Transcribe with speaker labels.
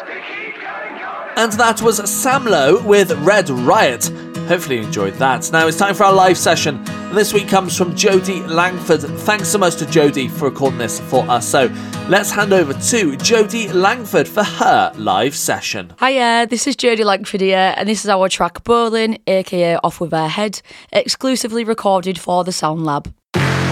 Speaker 1: And that was Sam Lowe with Red Riot. Hopefully you enjoyed that. Now it's time for our live session. And this week comes from Jodie Langford. Thanks so much to Jodie for recording this for us. So let's hand over to Jodie Langford for her live session.
Speaker 2: Hiya, this is Jodie Langford here, and this is our track Bowling, aka Off With Her Head, exclusively recorded for the Sound Lab.